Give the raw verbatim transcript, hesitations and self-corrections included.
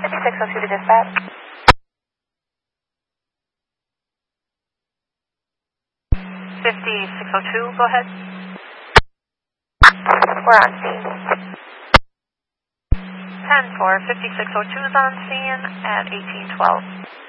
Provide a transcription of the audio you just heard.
fifty-six oh two to dispatch. fifty-six oh two, go ahead. We're on scene. ten four, fifty-six oh two is on scene at eighteen twelve.